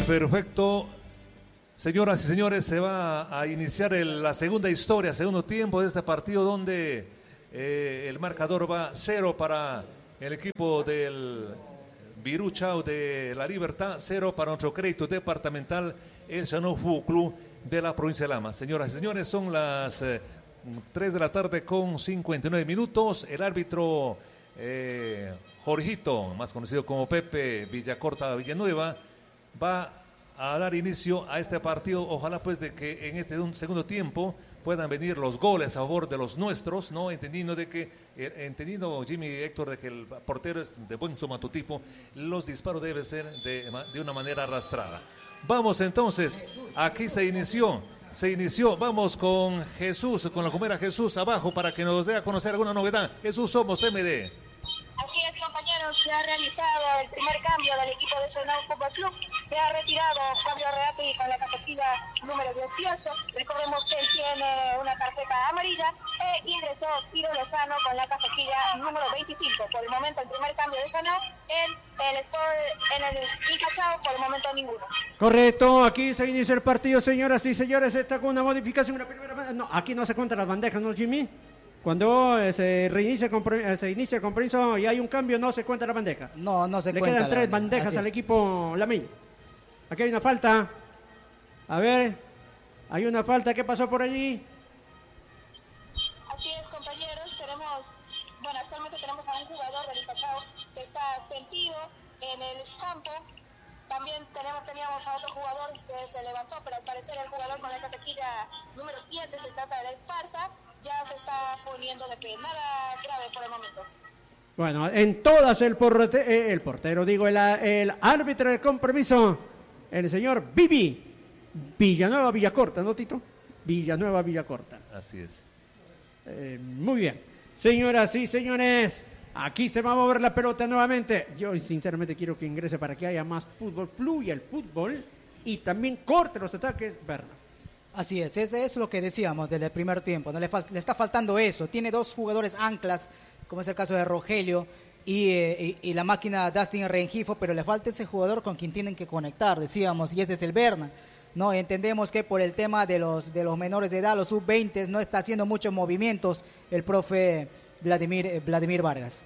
Perfecto. Señoras y señores, se va a iniciar la segunda historia, segundo tiempo de este partido donde el marcador va 0 para el equipo del Viruchao de La Libertad, 0 para nuestro crédito departamental, el Llanos Fútbol Club de la provincia de Lama. Señoras y señores, son las 3 de la tarde con 59 minutos. El árbitro Jorgito, más conocido como Pepe Villacorta Villanueva, va a dar inicio a este partido. Ojalá pues de que en este segundo tiempo puedan venir los goles a favor de los nuestros, ¿no? Entendiendo Jimmy y Héctor de que el portero es de buen somatotipo, los disparos deben ser de una manera arrastrada. Vamos entonces, aquí se inició, vamos con Jesús, con la comera Jesús abajo para que nos dé a conocer alguna novedad. Jesús, somos MD. Así es, compañeros, se ha realizado el primer cambio del equipo de Llanos Fútbol Club. Se ha retirado Fabio Reati con la casaquilla número 18. Recordemos que él tiene una tarjeta amarilla. Ingresó Ciro Lozano con la casaquilla número 25. Por el momento, el primer cambio de Llanos en el Incachao, por el momento ninguno. Correcto, aquí se inicia el partido, señoras y señores. Está con una modificación, una primera... No, aquí no se cuentan las bandejas, ¿no, Jimmy? Cuando se inicia el compromiso y hay un cambio, no se cuenta la bandeja. No se Le cuenta. quedan 3 bandejas al equipo Lamín. Aquí hay una falta. A ver, hay una falta. ¿Qué pasó por allí? Así es, compañeros. Actualmente tenemos a un jugador del Incachao que está sentido en el campo. También teníamos a otro jugador que se levantó, pero al parecer el jugador con la casaquilla número 7, se trata de la Esparza, ya se está poniendo de pie. Nada grave por el momento. Bueno, en todas el portero, el árbitro del compromiso, el señor Villanueva Villacorta, ¿no, Tito? Villanueva Villacorta. Así es. Muy bien. Señoras y señores, aquí se va a mover la pelota nuevamente. Yo sinceramente quiero que ingrese para que haya más fútbol, fluya el fútbol y también corte los ataques, Berna. Así es, ese es lo que decíamos desde el primer tiempo, ¿no? Le está faltando eso. Tiene 2 jugadores anclas, como es el caso de Rogelio y la máquina Dustin Rengifo, pero le falta ese jugador con quien tienen que conectar, decíamos, y ese es el Berna. No, entendemos que por el tema de los menores de edad, los sub-20, no está haciendo muchos movimientos el profe Vladimir Vargas.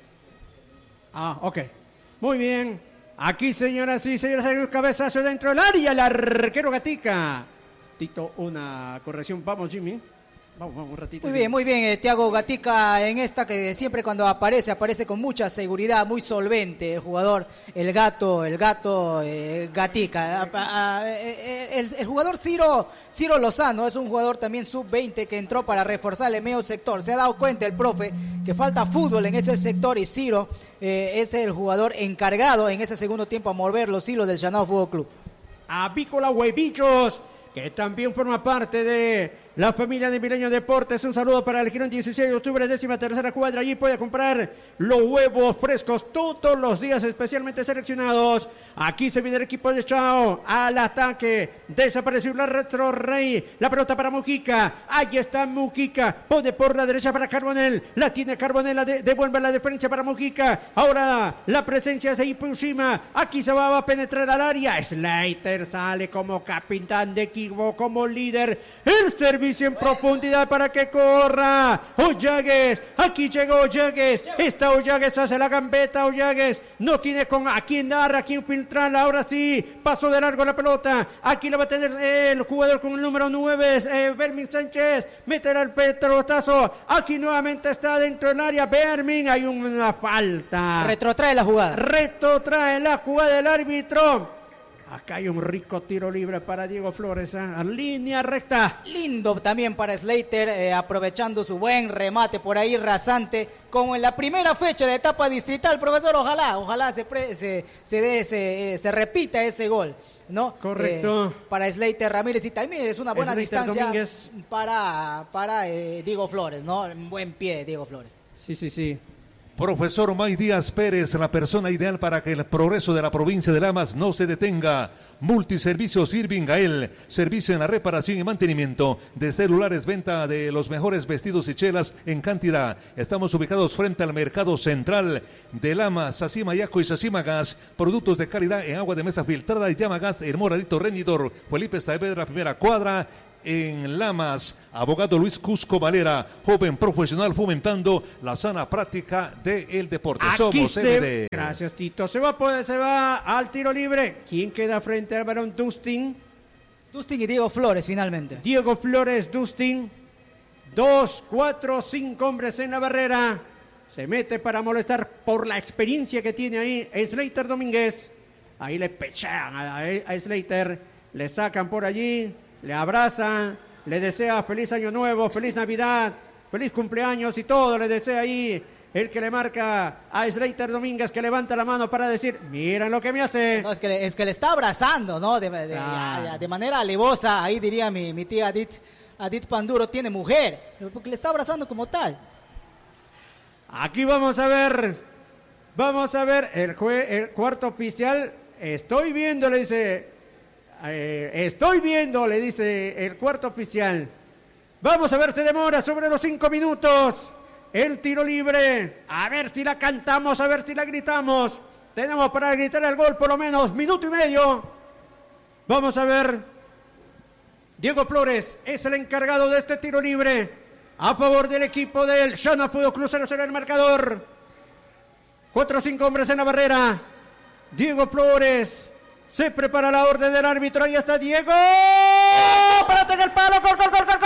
Ok. Muy bien. Aquí, señoras y señores, hay un cabezazo dentro del área, el arquero Gatica. Tito, una corrección. Vamos, Jimmy. Vamos un ratito. Muy bien, Thiago Gatica en esta que siempre cuando aparece con mucha seguridad, muy solvente el jugador, el gato Gatica. El jugador Ciro Lozano es un jugador también sub-20 que entró para reforzar el medio sector. Se ha dado cuenta el profe que falta fútbol en ese sector y Ciro es el jugador encargado en ese segundo tiempo a mover los hilos del Llanos Fútbol Club. Avícola Huevillos, que también forma parte de la familia de Milenio Deportes. Un saludo para el Girón 16 de octubre, 13ª cuadra. Allí puede comprar los huevos frescos todos los días, especialmente seleccionados. Aquí se viene el equipo de Chao al ataque. Desapareció la retro Rey. La pelota para Mujica. Ahí está Mujica. Pone por la derecha para Carbonell. La tiene Carbonell. Devuelve la diferencia para Mujica. Ahora la presencia de Ipushima. Aquí se va a penetrar al área. Slater sale como capitán de equipo, como líder. El servicio en profundidad para que corra Ollagues. Aquí llegó Ollagues. Está Ollagues, hace la gambeta. Ollagues no tiene a quién dar, a quién filtrar. Ahora sí, pasó de largo la pelota. Aquí la va a tener el jugador con el número 9, Bermin Sánchez. Meterá el pelotazo. Aquí nuevamente está dentro del área Bermin. Hay una falta. Retrotrae la jugada del árbitro. Acá hay un rico tiro libre para Diego Flores, línea recta. Lindo también para Slater, aprovechando su buen remate por ahí rasante, como en la primera fecha de etapa distrital, profesor. Ojalá se repita ese gol, ¿no? Correcto. Para Slater Ramírez, y también es una buena Slater distancia Domínguez. para Diego Flores, ¿no? Un buen pie de Diego Flores. Sí. Profesor May Díaz Pérez, la persona ideal para que el progreso de la provincia de Lamas no se detenga. Multiservicios Irving Gael, servicio en la reparación y mantenimiento de celulares, venta de los mejores vestidos y chelas en cantidad. Estamos ubicados frente al mercado central de Lamas, Sacima Yaco y Sacima Gas, productos de calidad en agua de mesa filtrada y llama gas, el moradito rendidor, Felipe Saavedra, primera cuadra. En Lamas, abogado Luis Cusco Valera, joven profesional fomentando la sana práctica del deporte. Aquí Somos MD. Gracias, Tito. Se va al tiro libre. ¿Quién queda frente al varón? Dustin y Diego Flores, finalmente. Diego Flores, Dustin. 2, 4, 5 hombres en la barrera. Se mete para molestar por la experiencia que tiene ahí Slater Domínguez. Ahí le pechean a Slater. Le sacan por allí. Le abraza, le desea feliz año nuevo, feliz Navidad, feliz cumpleaños y todo le desea ahí. El que le marca a Slater Domínguez, que levanta la mano para decir, miren lo que me hace. No, es que le está abrazando, ¿no? De manera alevosa, ahí diría mi tía Adit Panduro, tiene mujer, porque le está abrazando como tal. Aquí vamos a ver el cuarto oficial. Estoy viendo, le dice el cuarto oficial. Vamos a ver, se demora sobre los 5 minutos. El tiro libre. A ver si la cantamos, a ver si la gritamos. Tenemos para gritar el gol por lo menos minuto y medio. Vamos a ver. Diego Flores es el encargado de este tiro libre. A favor del equipo del Llano Fútbol Club, 0-0 el marcador. 4 o 5 hombres en la barrera. Diego Flores. Se prepara la orden del árbitro. Ahí está Diego. Para tocar el palo. Gol.